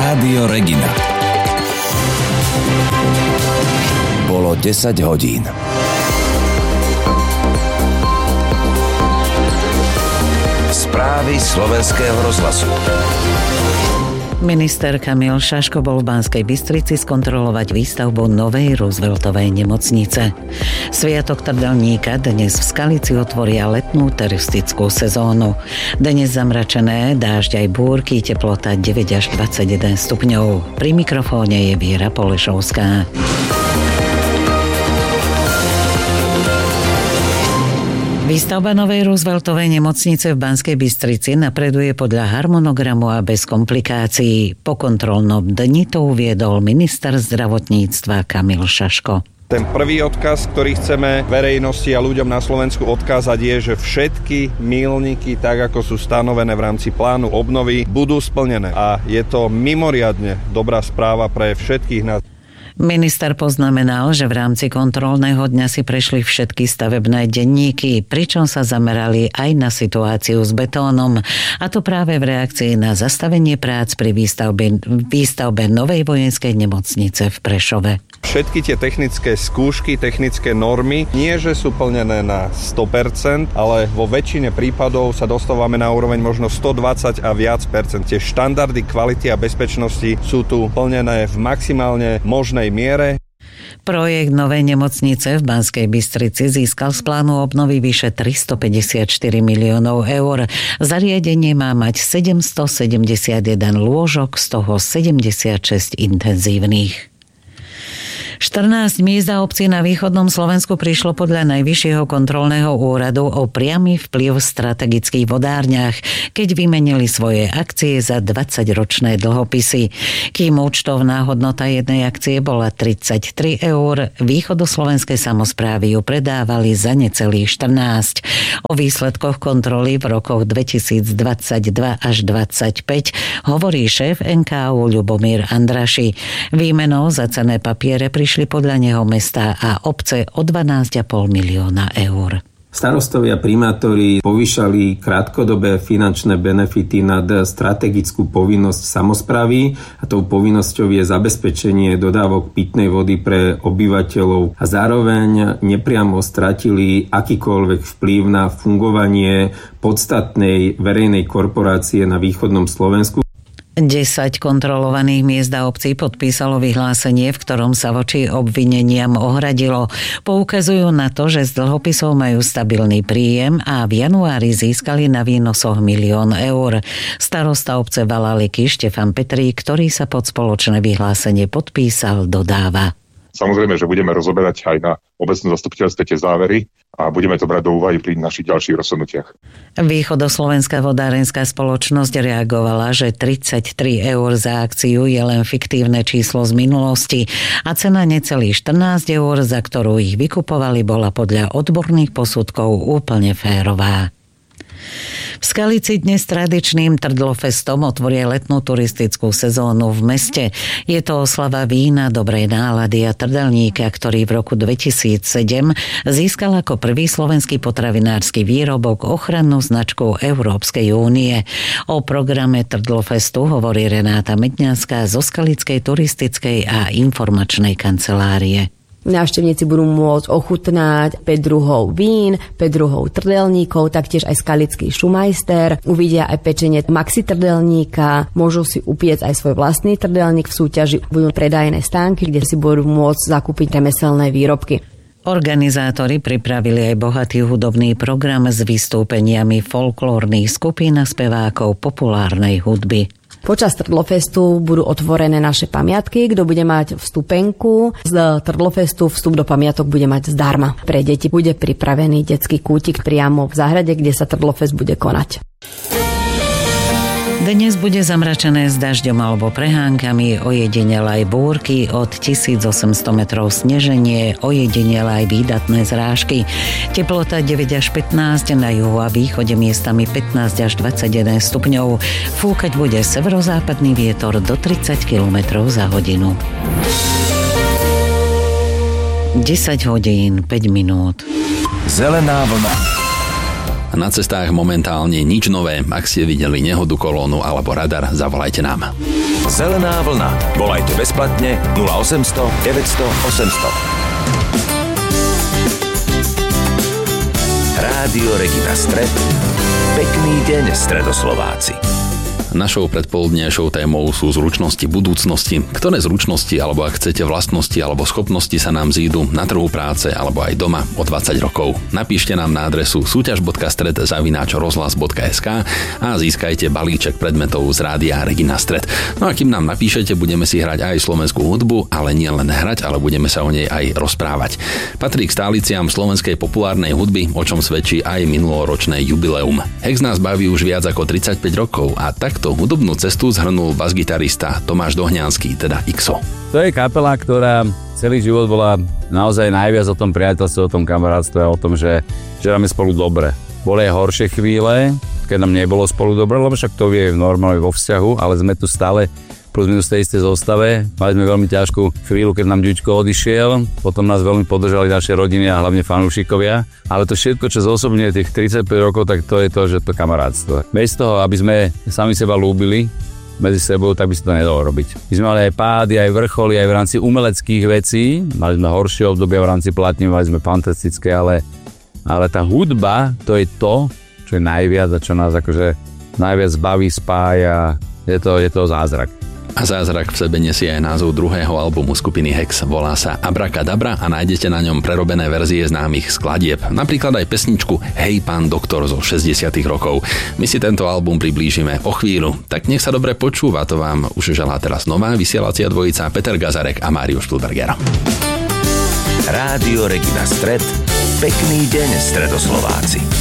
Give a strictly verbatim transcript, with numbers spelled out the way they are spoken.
Rádio Regina. Bolo desať hodín. Správy slovenského rozhlasu. Minister Kamil Šaško bol v Banskej Bystrici skontrolovať výstavbu novej Rooseveltovej nemocnice. Sviatok trdelníka dnes v Skalici otvoria letnú turistickú sezónu. Dnes zamračené, dážď aj búrky, teplota deväť až dvadsaťjeden stupňov. Pri mikrofóne je Viera Polešovská. Výstavba novej Rooseveltovej nemocnice v Banskej Bystrici napreduje podľa harmonogramu a bez komplikácií. Po kontrolnom dni to uviedol minister zdravotníctva Kamil Šaško. Ten prvý odkaz, ktorý chceme verejnosti a ľuďom na Slovensku odkázať, je, že všetky míľniky, tak ako sú stanovené v rámci plánu obnovy, budú splnené. A je to mimoriadne dobrá správa pre všetkých nás. Minister poznamenal, že v rámci kontrolného dňa si prešli všetky stavebné denníky, pričom sa zamerali aj na situáciu s betónom, a to práve v reakcii na zastavenie prác pri výstavbe, výstavbe novej vojenskej nemocnice v Prešove. Všetky tie technické skúšky, technické normy, nie že sú plnené na sto percent, ale vo väčšine prípadov sa dostávame na úroveň možno stodvadsať a viac percent. Tie štandardy kvality a bezpečnosti sú tu plnené v maximálne možnej miere. Projekt novej nemocnice v Banskej Bystrici získal z plánu obnovy vyše tristopäťdesiatštyri miliónov eur. Zariadenie má mať sedemstosedemdesiatjeden lôžok, z toho sedemdesiatšesť intenzívnych. štrnásť miest a obcí na východnom Slovensku prišlo podľa Najvyššieho kontrolného úradu o priamy vplyv v strategických vodárniach, keď vymenili svoje akcie za dvadsaťročné dlhopisy. Kým účtovná hodnota jednej akcie bola tridsaťtri eur, východoslovenské samosprávy ju predávali za necelých štrnásť. O výsledkoch kontroly v rokoch dvetisícdvadsaťdva až dvadsaťpäť hovorí šéf en ká ú Ľubomír Andraši. Výmenou za cenné papiere prišli Prišli podľa neho mestá a obce o dvanásť a pol milióna eur. Starostovia, primátori povýšali krátkodobé finančné benefity nad strategickú povinnosť samosprávy, a tou povinnosťou je zabezpečenie dodávok pitnej vody pre obyvateľov, a zároveň nepriamo stratili akýkoľvek vplyv na fungovanie podstatnej verejnej korporácie na východnom Slovensku. desať kontrolovaných miest a obcí podpísalo vyhlásenie, v ktorom sa voči obvineniam ohradilo. Poukazujú na to, že z dlhopisov majú stabilný príjem a v januári získali na výnosoch milión eur. Starosta obce Valaliky Štefan Petrík, ktorý sa pod spoločné vyhlásenie podpísal, dodáva. Samozrejme, že budeme rozoberať aj na obecnom zastupiteľstve tie závery a budeme to brať do úvahy pri našich ďalších rozhodnutiach. Východoslovenská vodárenská spoločnosť reagovala, že tridsaťtri eur za akciu je len fiktívne číslo z minulosti a cena necelých štrnásť eur, za ktorú ich vykupovali, bola podľa odborných posudkov úplne férová. V Skalici dnes tradičným Trdlofestom otvoria letnú turistickú sezónu v meste. Je to oslava vína, dobrej nálady a trdelníka, ktorý v roku dvetisícsedem získal ako prvý slovenský potravinársky výrobok ochrannú značku Európskej únie. O programe Trdlofestu hovorí Renáta Medňanská zo Skalickej turistickej a informačnej kancelárie. Návštevníci budú môcť ochutnať päť druhov vín, päť druhov trdelníkov, taktiež aj skalický šumajster. Uvidia aj pečenie maxi trdelníka, môžu si upiec aj svoj vlastný trdelník v súťaži. Budú predajné stánky, kde si budú môcť zakúpiť remeselné výrobky. Organizátori pripravili aj bohatý hudobný program s vystúpeniami folklórnych skupín a spevákov populárnej hudby. Počas Trdlofestu budú otvorené naše pamiatky. Kto bude mať vstupenku z Trdlofestu, vstup do pamiatok bude mať zdarma. Pre deti bude pripravený detský kútik priamo v záhrade, kde sa Trdlofest bude konať. Dnes bude zamračené s dažďom alebo prehánkami, ojedinele aj búrky, od tisícosemsto metrov sneženie, ojedinele aj výdatné zrážky. Teplota deväť až pätnásť, na juhu a východe miestami pätnásť až dvadsaťjeden stupňov. Fúkať bude severozápadný vietor do tridsať kilometrov za hodinu. desať hodín päť minút. Zelená vlna. Na cestách momentálne nič nové. Ak ste videli nehodu, kolónu alebo radar, zavolajte nám. Zelená vlna. Volajte bezplatne nula osemsto deväťsto osemsto. Rádio Regina Stred. Pekný deň, Stredoslováci. Našou predpoludnejšou témou sú zručnosti budúcnosti. Ktoré zručnosti, alebo ak chcete vlastnosti alebo schopnosti sa nám zídu na trhu práce alebo aj doma o dvadsať rokov. Napíšte nám na adresu súťaž bodka stred zavináč rozhlas bodka es ká a získajte balíček predmetov z rádia Regina Stred. No a kým nám napíšete, budeme si hrať aj slovenskú hudbu, ale nie len hrať, ale budeme sa o nej aj rozprávať. Patrí k stáliciam slovenskej populárnej hudby, o čom svedčí aj minuloročné jubileum. Hex nás baví už viac ako tridsaťpäť rokov a tak to hudobnú cestu zhrnul basgitarista Tomáš Dohňanský, teda Ixo. To je kapela, ktorá celý život bola naozaj najviac o tom priateľstve, o tom kamarátstve a o tom, že, že máme spolu dobre. Boli aj horšie chvíle, keď nám nebolo spolu dobre, lebo však to vie normálne vo vzťahu, ale sme tu stále plus minus tej istej zostave. Mali sme veľmi ťažkú chvíľu, keď nám Ďuďko odišiel, potom nás veľmi podržali naše rodiny a hlavne fanúšikovia. Ale to všetko, čo zosobňuje tých tridsaťpäť rokov, tak to je to, že to kamarátstvo. Bez toho, aby sme sami seba ľúbili medzi sebou, tak by sa to nedalo robiť. My sme mali aj pády, aj vrcholy, aj v rámci umeleckých vecí. Mali sme horšie obdobia v rámci platní, mali sme fantastické, ale, ale tá hudba, to je to, čo je najviac a čo nás akože najviac baví, spája. Je to, je to zázrak. A zázrak v sebe nesie aj názov druhého albumu skupiny Hex. Volá sa Abrakadabra a nájdete na ňom prerobené verzie známych skladieb. Napríklad aj pesničku Hej pán doktor zo šesťdesiatych rokov. My si tento album priblížime o chvíľu. Tak nech sa dobre počúva, to vám už želá teraz nová vysielacia dvojica Peter Gazarek a Mário Špilberger. Rádio Regina Stred. Pekný deň, Stredoslováci.